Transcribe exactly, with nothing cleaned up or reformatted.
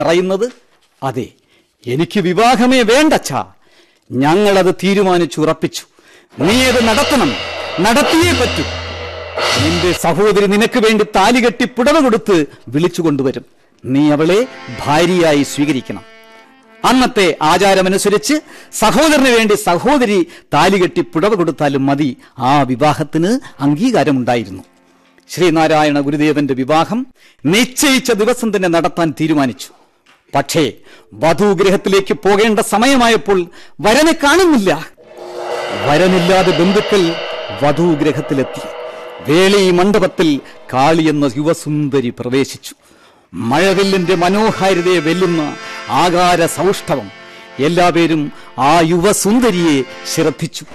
പറയുന്നത്, അതെ, എനിക്ക് വിവാഹമേ വേണ്ടച്ചാ. ഞങ്ങളത് തീരുമാനിച്ചുറപ്പിച്ചു. നീ അത് നടത്തണം, നടത്തിയേ പറ്റൂ. നിന്റെ സഹോദരി നിനക്ക് വേണ്ടി താലികെട്ടി പുടവ കൊടുത്ത് വിളിച്ചു കൊണ്ടുവരും. നീ അവളെ ഭാര്യയായി സ്വീകരിക്കണം. അന്നത്തെ ആചാരമനുസരിച്ച് സഹോദരന് വേണ്ടി സഹോദരി താലികെട്ടി പുടവ കൊടുത്താലും മതി. ആ വിവാഹത്തിന് അംഗീകാരമുണ്ടായിരുന്നു. ശ്രീനാരായണ ഗുരുദേവന്റെ വിവാഹം നിശ്ചയിച്ച ദിവസം തന്നെ നടത്താൻ തീരുമാനിച്ചു. പക്ഷേ വധൂഗ്രഹത്തിലേക്ക് പോകേണ്ട സമയമായപ്പോൾ വരനെ കാണുന്നില്ല. വരനില്ലാതെ ബന്ധുക്കൾ വധൂഗ്രഹത്തിലെത്തി. വേളി മണ്ഡപത്തിൽ കാളി എന്ന യുവസുന്ദരി പ്രവേശിച്ചു. മഴവില്ലിന്റെ മനോഹാരിതയെ വെല്ലുന്ന ആകാര സൗഷ്ഠവം. എല്ലാവരും ആ യുവസുന്ദരിയെ ശ്രദ്ധിച്ചു.